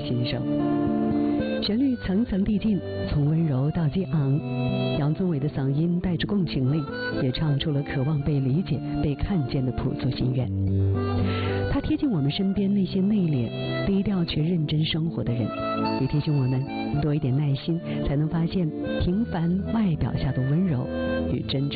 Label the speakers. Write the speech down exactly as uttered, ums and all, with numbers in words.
Speaker 1: 新手。旋律层层递进，从温柔到激昂，杨宗纬的嗓音带着共情力，也唱出了渴望被理解、被看见的朴素心愿。他贴近我们身边那些内敛、低调却认真生活的人，也提醒我们多一点耐心，才能发现平凡外表下的温柔与真诚。